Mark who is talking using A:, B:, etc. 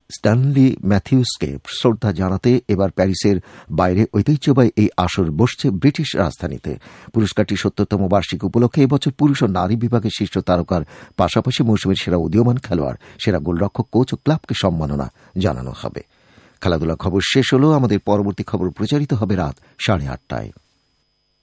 A: Stanley ম্যাথিউসকে শ্রদ্ধা জানাতে এবার প্যারিসের বাইরে ঐতিহ্যবাহী এই আসর বসছে ব্রিটিশ রাজধানীতে। পুরস্কারটি ৭০তম বার্ষিক উপলক্ষে এবছর পুরুষ ও নারী বিভাগের শীর্ষ তারকার পাশাপাশি মৌসুমের সেরা উদীয়মান খেলোয়াড়, সেরা গোলরক্ষক, কোচ ও ক্লাবকে সম্মাননা জানানো হবে। খেলাধুলা খবর শেষ হল। আমাদের পরবর্তী খবর প্রচারিত হবে রাত 8:30টায়।